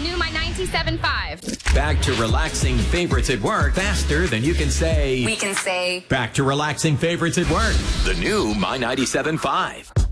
new My 97.5. Back to relaxing favorites at work faster than you can say. We can say. Back to relaxing favorites at work. The new My 97.5.